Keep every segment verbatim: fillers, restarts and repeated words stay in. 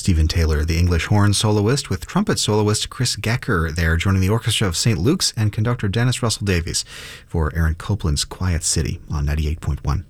Stephen Taylor, the English horn soloist, with trumpet soloist Chris Gecker there, joining the orchestra of Saint Luke's and conductor Dennis Russell Davies for Aaron Copland's Quiet City on ninety-eight point one.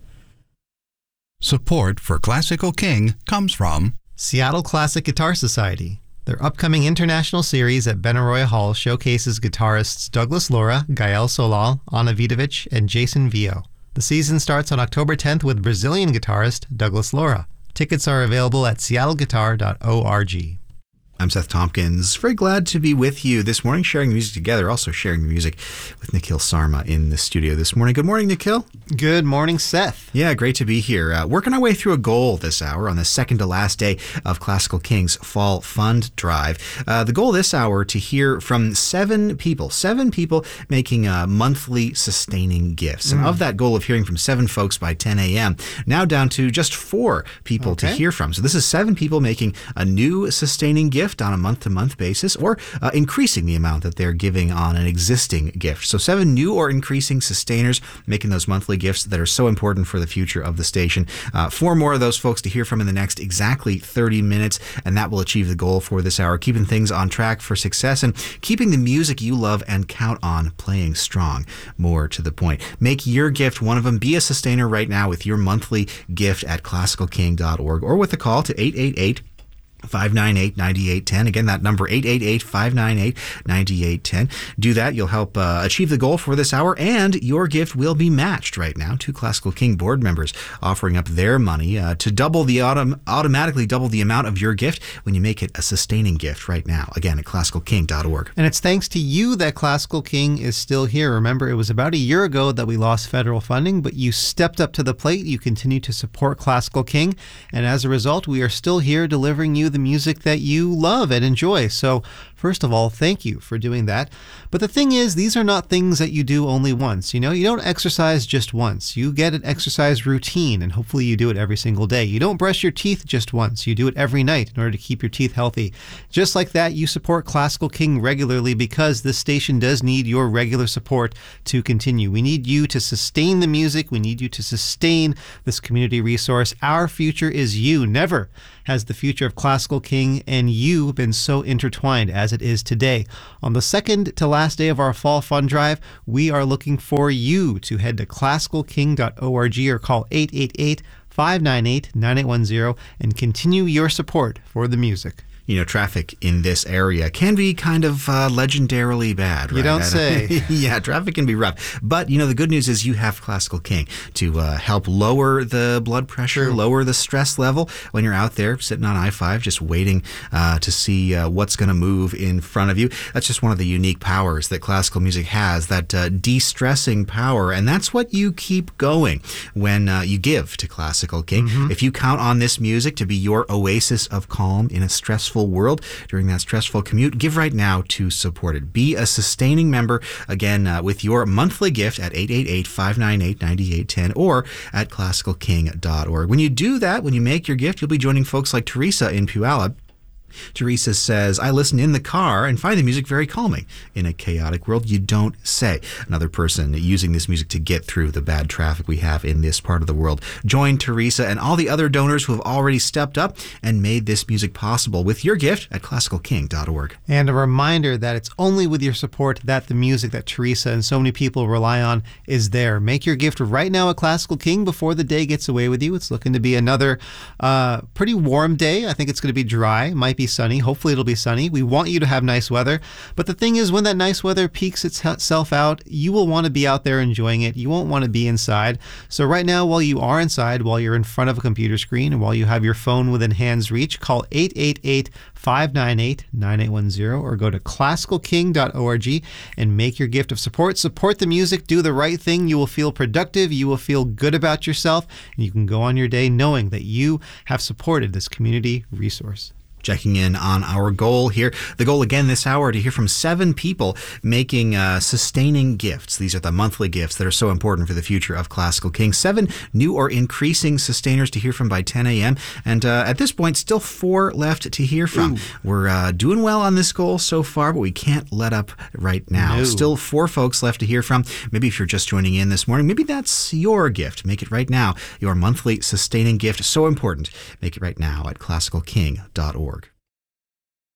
Support for Classical King comes from Seattle Classic Guitar Society. Their upcoming international series at Benaroya Hall showcases guitarists Douglas Lora, Gael Solal, Ana Vidovic, and Jason Vio. The season starts on October tenth with Brazilian guitarist Douglas Lora. Tickets are available at seattle guitar dot org. I'm Seth Tompkins. Very glad to be with you this morning, sharing the music together, also sharing the music with Nikhil Sarma in the studio this morning. Good morning, Nikhil. Good morning, Seth. Yeah, great to be here. Uh, working our way through a goal this hour on the second to last day of Classical King's Fall Fund Drive. Uh, the goal this hour to hear from seven people, seven people making uh, monthly sustaining gifts. Mm. And of that goal of hearing from seven folks by ten a.m., now down to just four people okay. to hear from. So this is seven people making a new sustaining gift on a month-to-month basis, or uh, increasing the amount that they're giving on an existing gift. So seven new or increasing sustainers making those monthly gifts that are so important for the future of the station. Uh, four more of those folks to hear from in the next exactly thirty minutes, and that will achieve the goal for this hour, keeping things on track for success and keeping the music you love and count on playing strong. More to the point, make your gift one of them. Be a sustainer right now with your monthly gift at classical king dot org or with a call to eight eight eight, five nine eight, nine eight one zero. Again, that number, eight eight eight, five nine eight, nine eight one zero. Do that. You'll help uh, achieve the goal for this hour, and your gift will be matched right now. Two Classical King board members offering up their money uh, to double the autom- automatically double the amount of your gift when you make it a sustaining gift right now. Again, at classical king dot org. And it's thanks to you that Classical King is still here. Remember, it was about a year ago that we lost federal funding, but you stepped up to the plate. You continue to support Classical King, and as a result, we are still here delivering you the music that you love and enjoy. So first of all, thank you for doing that. But the thing is, these are not things that you do only once. You know, you don't exercise just once. You get an exercise routine, and hopefully you do it every single day. You don't brush your teeth just once. You do it every night in order to keep your teeth healthy. Just like that, you support Classical King regularly because this station does need your regular support to continue. We need you to sustain the music. We need you to sustain this community resource. Our future is you. Never has the future of Classical King and you been so intertwined as it is today. On the second to last day of our Fall Fund Drive, we are looking for you to head to classical king dot org or call eight eight eight, five nine eight, nine eight one zero and continue your support for the music. You know, traffic in this area can be kind of uh, legendarily bad, right? You don't say. Yeah, traffic can be rough. But, you know, the good news is you have Classical King to uh, help lower the blood pressure, True. lower the stress level when you're out there sitting on I five just waiting uh, to see uh, what's going to move in front of you. That's just one of the unique powers that classical music has, that uh, de-stressing power. And that's what you keep going when uh, you give to Classical King. Mm-hmm. If you count on this music to be your oasis of calm in a stressful world during that stressful commute, give right now to support it. Be a sustaining member, again, uh, with your monthly gift at eight eight eight, five nine eight, nine eight one zero or at classical king dot org. When you do that, when you make your gift, you'll be joining folks like Teresa in Puyallup. Teresa says, I listen in the car and find the music very calming. In a chaotic world, you don't say. Another person using this music to get through the bad traffic we have in this part of the world. Join Teresa and all the other donors who have already stepped up and made this music possible with your gift at classical king dot org. And a reminder that it's only with your support that the music that Teresa and so many people rely on is there. Make your gift right now at Classical King before the day gets away with you. It's looking to be another uh, pretty warm day. I think it's going to be dry. Might be sunny. Hopefully it'll be sunny. We want you to have nice weather. But the thing is, when that nice weather peaks itself out, you will want to be out there enjoying it. You won't want to be inside. So right now, while you are inside, while you're in front of a computer screen, and while you have your phone within hand's reach, call eight eight eight, five nine eight, nine eight one zero or go to classical king dot org and make your gift of support. Support the music. Do the right thing. You will feel productive. You will feel good about yourself. And you can go on your day knowing that you have supported this community resource. Checking in on our goal here. The goal again this hour to hear from seven people making uh, sustaining gifts. These are the monthly gifts that are so important for the future of Classical King. Seven new or increasing sustainers to hear from by ten a.m. And uh, at this point, still four left to hear from. Ooh. We're uh, doing well on this goal so far, but we can't let up right now. No. Still four folks left to hear from. Maybe if you're just joining in this morning, maybe that's your gift. Make it right now. Your monthly sustaining gift. So important. Make it right now at classical king dot org.